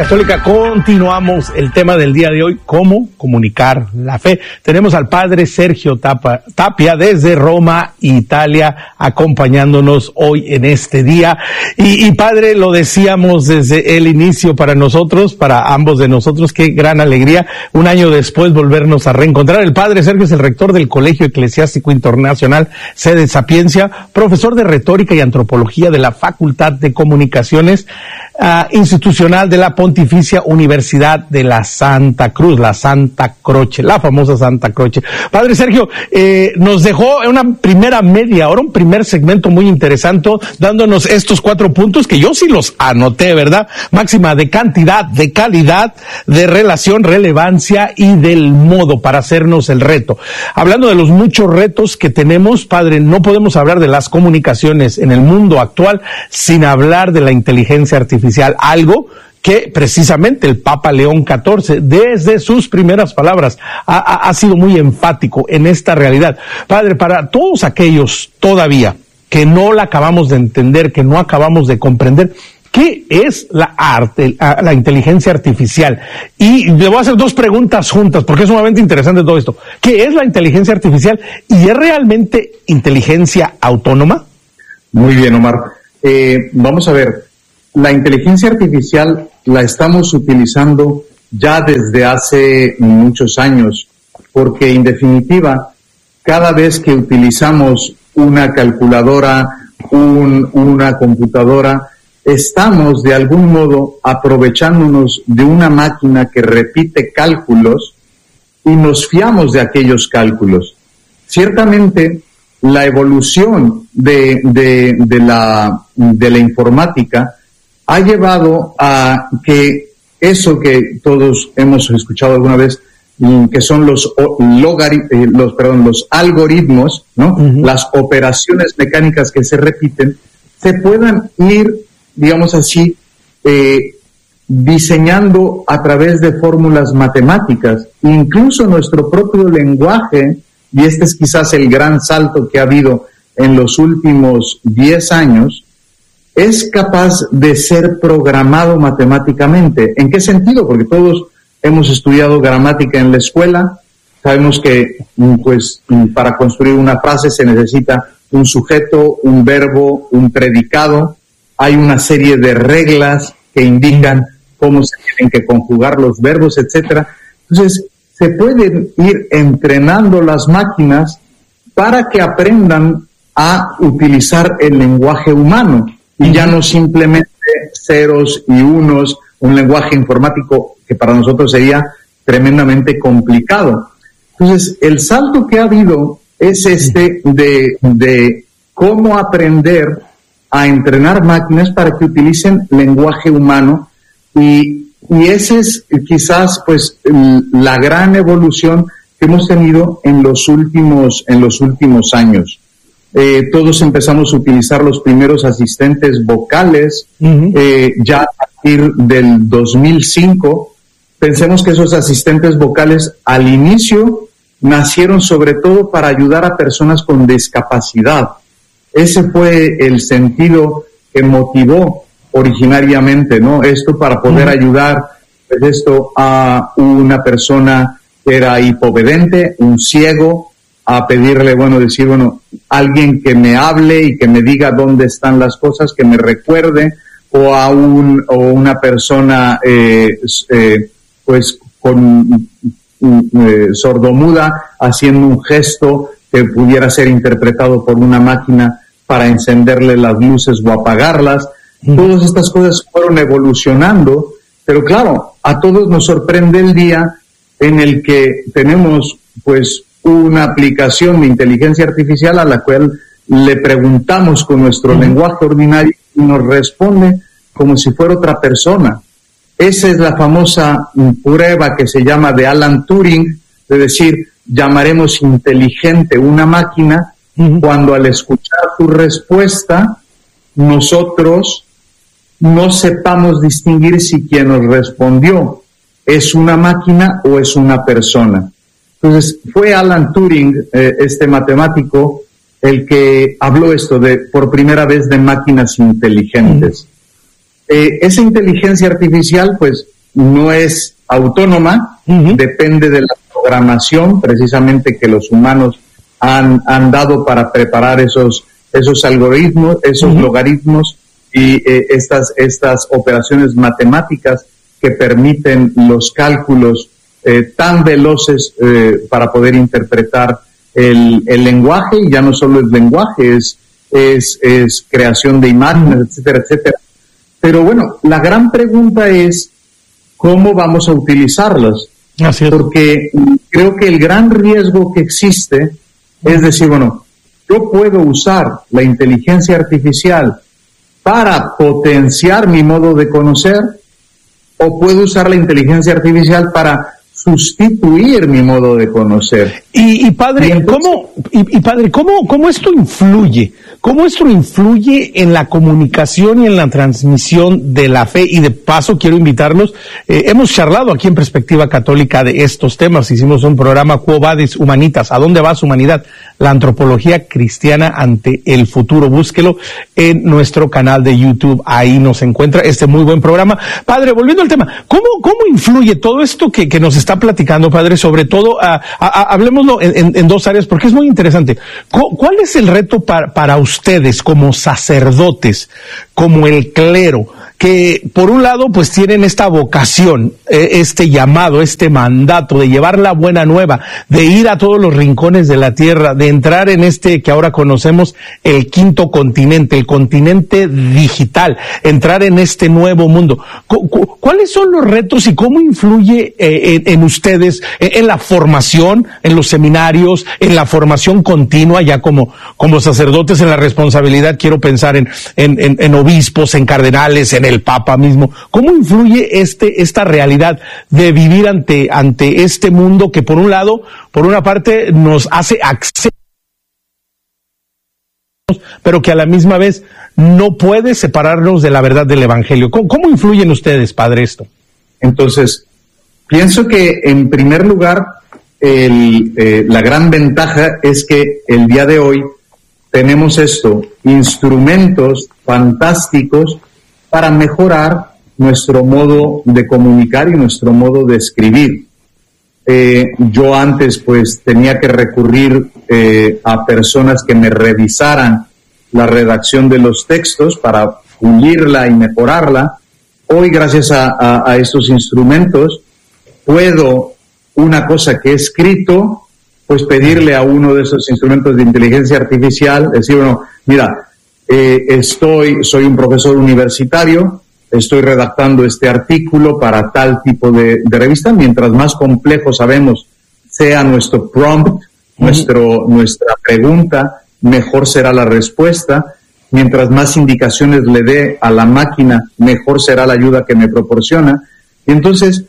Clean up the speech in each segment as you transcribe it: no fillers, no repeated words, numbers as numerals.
Católica, continuamos el tema del día de hoy, cómo comunicar la fe. Tenemos al padre Sergio Tapia desde Roma, Italia, acompañándonos hoy en este día. Y padre, lo decíamos desde el inicio para nosotros, para ambos de nosotros, qué gran alegría, un año después volvernos a reencontrar. El padre Sergio es el rector del Colegio Eclesiástico Internacional, sede Sapiencia, profesor de Retórica y Antropología de la Facultad de Comunicaciones Institucional de la Pontificia Universidad de la Santa Cruz, la Santa Croce, la famosa Santa Croce. Padre Sergio, nos dejó una primera media hora, un primer segmento muy interesante, dándonos estos 4 puntos que yo sí los anoté, ¿verdad? Máxima de cantidad, de calidad, de relación, relevancia y del modo para hacernos el reto. Hablando de los muchos retos que tenemos, padre, no podemos hablar de las comunicaciones en el mundo actual sin hablar de la inteligencia artificial, algo que precisamente el Papa León XIV, desde sus primeras palabras, ha sido muy enfático en esta realidad. Padre, para todos aquellos todavía que no la acabamos de entender, que no acabamos de comprender, ¿qué es la inteligencia artificial? Y le voy a hacer 2 preguntas juntas, porque es sumamente interesante todo esto. ¿Qué es la inteligencia artificial? ¿Y es realmente inteligencia autónoma? Muy bien, Omar. Vamos a ver. La inteligencia artificial la estamos utilizando ya desde hace muchos años, porque en definitiva, cada vez que utilizamos una calculadora, una computadora, estamos de algún modo aprovechándonos de una máquina que repite cálculos y nos fiamos de aquellos cálculos. Ciertamente, la evolución de la informática ha llevado a que eso que todos hemos escuchado alguna vez, que son los algoritmos, ¿no? Uh-huh. Las operaciones mecánicas que se repiten, se puedan ir, digamos así, diseñando a través de fórmulas matemáticas. Incluso nuestro propio lenguaje, y este es quizás el gran salto que ha habido en los últimos 10 años, es capaz de ser programado matemáticamente. ¿En qué sentido? Porque todos hemos estudiado gramática en la escuela, sabemos que pues para construir una frase se necesita un sujeto, un verbo, un predicado, hay una serie de reglas que indican cómo se tienen que conjugar los verbos, etcétera. Entonces, se pueden ir entrenando las máquinas para que aprendan a utilizar el lenguaje humano. Y ya no simplemente ceros y unos, un lenguaje informático que para nosotros sería tremendamente complicado. Entonces, el salto que ha habido es de cómo aprender a entrenar máquinas para que utilicen lenguaje humano y ese es quizás pues la gran evolución que hemos tenido en los últimos años. Todos empezamos a utilizar los primeros asistentes vocales, uh-huh. Ya a partir del 2005. Pensemos que esos asistentes vocales al inicio nacieron sobre todo para ayudar a personas con discapacidad. Ese fue el sentido que motivó originariamente, ¿no? Esto para poder uh-huh. ayudar, pues esto a una persona que era hipovedente, un ciego, a pedirle, decir, alguien que me hable y que me diga dónde están las cosas, que me recuerde, o una persona, pues, con sordomuda, haciendo un gesto que pudiera ser interpretado por una máquina para encenderle las luces o apagarlas. Todas estas cosas fueron evolucionando, pero claro, a todos nos sorprende el día en el que tenemos, pues, una aplicación de inteligencia artificial a la cual le preguntamos con nuestro lenguaje ordinario y nos responde como si fuera otra persona. Esa es la famosa prueba que se llama de Alan Turing, de decir, llamaremos inteligente una máquina cuando al escuchar su respuesta nosotros no sepamos distinguir si quien nos respondió es una máquina o es una persona. Entonces, fue Alan Turing, este matemático, el que habló esto por primera vez de máquinas inteligentes. esa inteligencia artificial pues no es autónoma, depende de la programación precisamente que los humanos han dado para preparar esos algoritmos, esos logaritmos y estas operaciones matemáticas que permiten los cálculos tan veloces para poder interpretar el lenguaje, y ya no solo el lenguaje, es creación de imágenes, etcétera, etcétera. Pero bueno, la gran pregunta es ¿cómo vamos a utilizarlas? Así es. Porque creo que el gran riesgo que existe es decir, bueno, yo puedo usar la inteligencia artificial para potenciar mi modo de conocer, o puedo usar la inteligencia artificial para sustituir mi modo de conocer. Y padre, entonces, ¿cómo esto influye? ¿Cómo esto influye en la comunicación y en la transmisión de la fe? Y de paso quiero invitarlos, hemos charlado aquí en Perspectiva Católica de estos temas, hicimos un programa Quo Vadis Humanitas, ¿a dónde va su humanidad? La antropología cristiana ante el futuro. Búsquelo en nuestro canal de YouTube, ahí nos encuentra este muy buen programa. Padre, volviendo al tema, ¿cómo influye todo esto que nos está platicando, padre? Sobre todo, hablemoslo en dos áreas, porque es muy interesante. ¿Cuál es el reto para ustedes como sacerdotes, como el clero, que por un lado pues tienen esta vocación, este llamado, este mandato de llevar la buena nueva, de ir a todos los rincones de la tierra, de entrar en este que ahora conocemos el quinto continente, el continente digital, entrar en este nuevo mundo? ¿Cuáles son los retos y cómo influye en ustedes, en la formación, en los seminarios, en la formación continua, ya como sacerdotes, en la responsabilidad? Quiero pensar en obispos, en cardenales, en el Papa mismo. ¿Cómo influye esta realidad de vivir ante este mundo que por una parte nos hace acceso, pero que a la misma vez no puede separarnos de la verdad del Evangelio? ¿Cómo influyen ustedes, padre, esto? Entonces, pienso que en primer lugar la gran ventaja es que el día de hoy tenemos instrumentos fantásticos para mejorar nuestro modo de comunicar y nuestro modo de escribir. Yo antes pues tenía que recurrir a personas que me revisaran la redacción de los textos para pulirla y mejorarla. Hoy, gracias a estos instrumentos, puedo, una cosa que he escrito, pues pedirle a uno de esos instrumentos de inteligencia artificial, decir, bueno, mira, soy un profesor universitario, estoy redactando este artículo para tal tipo de revista. Mientras más complejo sabemos sea nuestro prompt, nuestra pregunta, mejor será la respuesta. Mientras más indicaciones le dé a la máquina, mejor será la ayuda que me proporciona. Y entonces,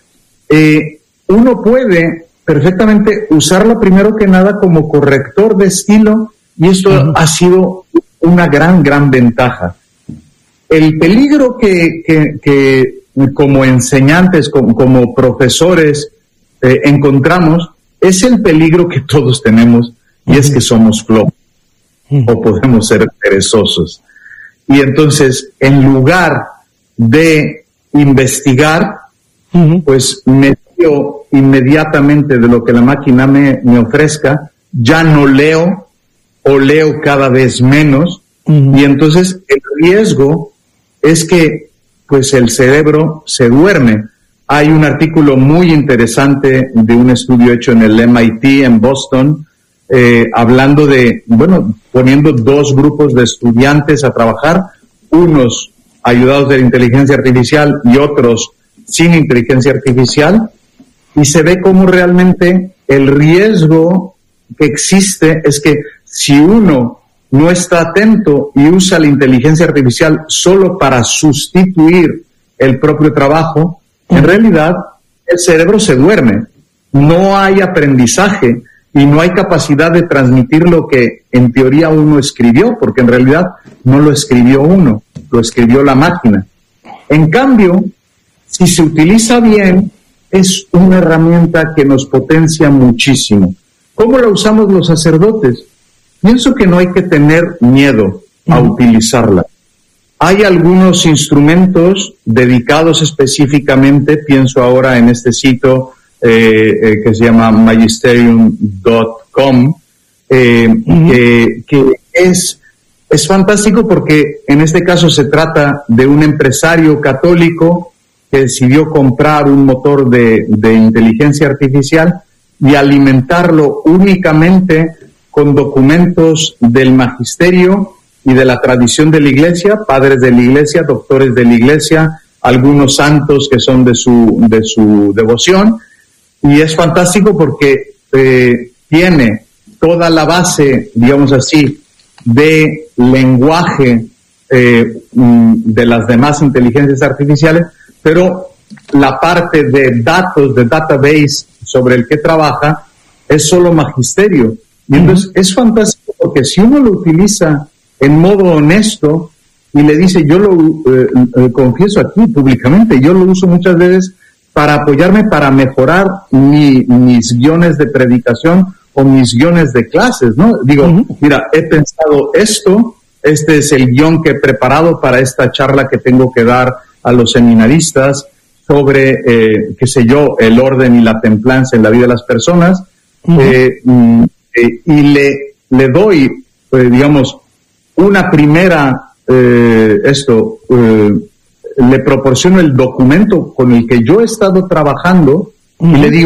uno puede perfectamente usarla primero que nada como corrector de estilo, y esto ha sido una gran ventaja. El peligro que como enseñantes, como profesores encontramos, es el peligro que todos tenemos, y es que somos flojos o podemos ser perezosos. Y entonces, en lugar de investigar, pues me fío inmediatamente de lo que la máquina me ofrezca, ya no leo o leo cada vez menos, y entonces el riesgo es que pues el cerebro se duerme. Hay un artículo muy interesante de un estudio hecho en el MIT en Boston, hablando poniendo dos grupos de estudiantes a trabajar, unos ayudados de la inteligencia artificial y otros sin inteligencia artificial, y se ve cómo realmente el riesgo que existe es que si uno no está atento y usa la inteligencia artificial solo para sustituir el propio trabajo, en realidad el cerebro se duerme, no hay aprendizaje y no hay capacidad de transmitir lo que en teoría uno escribió, porque en realidad no lo escribió uno, lo escribió la máquina. En cambio, si se utiliza bien, es una herramienta que nos potencia muchísimo. ¿Cómo la usamos los sacerdotes? Pienso que no hay que tener miedo a utilizarla. Hay algunos instrumentos dedicados específicamente, pienso ahora en este sitio que se llama magisterium.com, que es fantástico porque en este caso se trata de un empresario católico que decidió comprar un motor de inteligencia artificial y alimentarlo únicamente con documentos del magisterio y de la tradición de la Iglesia, padres de la Iglesia, doctores de la Iglesia, algunos santos que son de su devoción, y es fantástico porque tiene toda la base, digamos así, de lenguaje de las demás inteligencias artificiales, pero la parte de datos, de database sobre el que trabaja, es solo magisterio. Y entonces es fantástico porque si uno lo utiliza en modo honesto y le dice, yo lo confieso aquí públicamente, yo lo uso muchas veces para apoyarme, para mejorar mis guiones de predicación o mis guiones de clases, ¿no? Digo, mira, he pensado esto, este es el guión que he preparado para esta charla que tengo que dar a los seminaristas sobre, qué sé yo, el orden y la templanza en la vida de las personas, y le doy, digamos, una primera, le proporciono el documento con el que yo he estado trabajando y le digo,